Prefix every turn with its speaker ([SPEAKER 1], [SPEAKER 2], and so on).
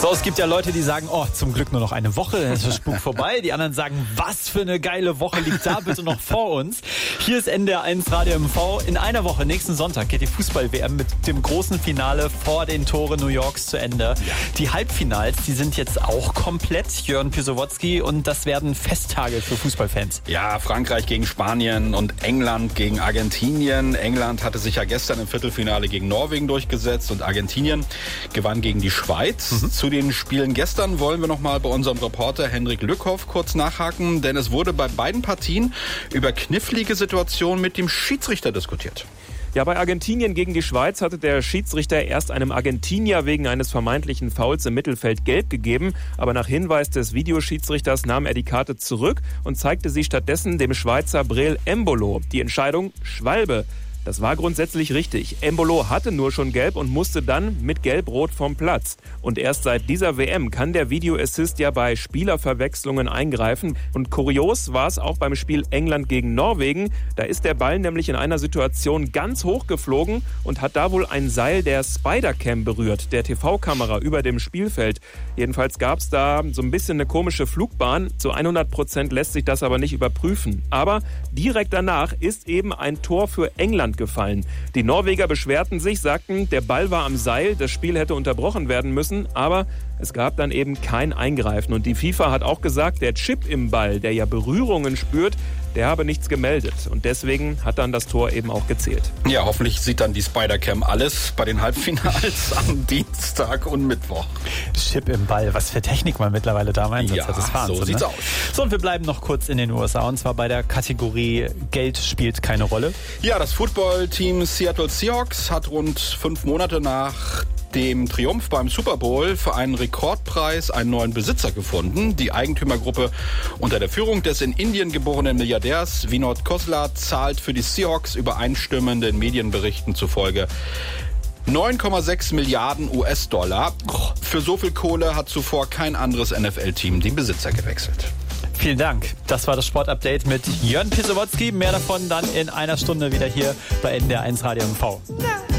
[SPEAKER 1] So, es gibt ja Leute, die sagen, oh, zum Glück nur noch eine Woche, dann ist der Spuk vorbei. Die anderen sagen, was für eine geile Woche liegt da bitte noch vor uns. Hier ist NDR1 Radio MV. In einer Woche, nächsten Sonntag, geht die Fußball-WM mit dem großen Finale vor den Toren New Yorks zu Ende. Ja. Die Halbfinals, die sind jetzt auch komplett, Jörn Pisowotzki, und das werden Festtage für Fußballfans.
[SPEAKER 2] Ja, Frankreich gegen Spanien und England gegen Argentinien. England hatte sich ja gestern im Viertelfinale gegen Norwegen durchgesetzt und Argentinien gewann gegen die Schweiz. Zu den Spielen gestern wollen wir noch mal bei unserem Reporter Henrik Lückhoff kurz nachhaken, denn es wurde bei beiden Partien über knifflige Situationen mit dem Schiedsrichter diskutiert.
[SPEAKER 3] Ja, bei Argentinien gegen die Schweiz hatte der Schiedsrichter erst einem Argentinier wegen eines vermeintlichen Fouls im Mittelfeld gelb gegeben. Aber nach Hinweis des Videoschiedsrichters nahm er die Karte zurück und zeigte sie stattdessen dem Schweizer Breel Embolo. Die Entscheidung Schwalbe. Das war grundsätzlich richtig. Embolo hatte nur schon gelb und musste dann mit Gelb-Rot vom Platz. Und erst seit dieser WM kann der Video-Assist ja bei Spielerverwechslungen eingreifen. Und kurios war es auch beim Spiel England gegen Norwegen. Da ist der Ball nämlich in einer Situation ganz hoch geflogen und hat da wohl ein Seil der Spider-Cam berührt, der TV-Kamera über dem Spielfeld. Jedenfalls gab es da so ein bisschen eine komische Flugbahn. Zu 100% lässt sich das aber nicht überprüfen. Aber direkt danach ist eben ein Tor für England gefallen. Die Norweger beschwerten sich, sagten, der Ball war am Seil, das Spiel hätte unterbrochen werden müssen, aber es gab dann eben kein Eingreifen. Und die FIFA hat auch gesagt, der Chip im Ball, der ja Berührungen spürt, der habe nichts gemeldet. Und deswegen hat dann das Tor eben auch gezählt.
[SPEAKER 2] Ja, hoffentlich sieht dann die Spider-Cam alles bei den Halbfinals am Dienstag und Mittwoch.
[SPEAKER 1] Chip im Ball, was für Technik man mittlerweile da im Einsatz hat. Das ist Wahnsinn,
[SPEAKER 2] so sieht's aus.
[SPEAKER 1] So, und wir bleiben noch kurz in den USA, und zwar bei der Kategorie Geld spielt keine Rolle.
[SPEAKER 2] Ja, das Footballteam Seattle Seahawks hat rund 5 Monate nach dem Triumph beim Super Bowl für einen Rekordpreis einen neuen Besitzer gefunden. Die Eigentümergruppe unter der Führung des in Indien geborenen Milliardärs Vinod Khosla zahlt für die Seahawks übereinstimmenden Medienberichten zufolge 9,6 Milliarden US-Dollar. Für so viel Kohle hat zuvor kein anderes NFL-Team den Besitzer gewechselt.
[SPEAKER 1] Vielen Dank. Das war das Sportupdate mit Jörn Pisowotzki. Mehr davon dann in einer Stunde wieder hier bei NDR1 Radio MV.